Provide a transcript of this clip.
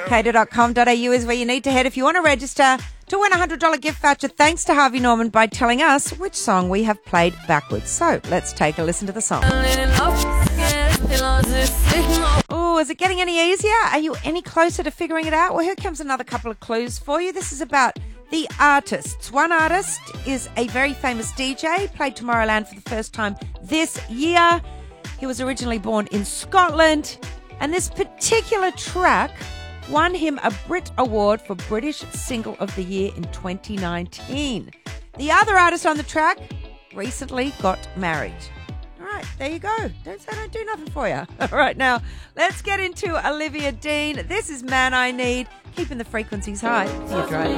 Locator.com.au is where you need to head if you want to register to win a $100 gift voucher thanks to Harvey Norman by telling us which song we have played backwards. So let's take a listen to the song. Oh, is it getting any easier? Are you any closer to figuring it out? Well, here comes another couple of clues for you. This is about the artists. One artist is a very famous DJ, played Tomorrowland for the first time this year. He was originally born in Scotland, and this particular track won him a Brit Award for British Single of the Year in 2019. The other artist on the track recently got married. All right, there you go. Don't say I don't do nothing for you. All right, now let's get into Olivia Dean. This is Man I Need, keeping the frequencies high for your drive.